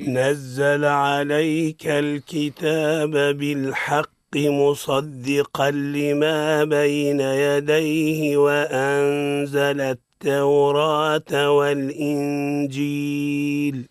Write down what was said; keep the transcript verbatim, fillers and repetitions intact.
نزل عليك الكتاب بالحق مصدقا لما بين يديه وأنزل التوراة والإنجيل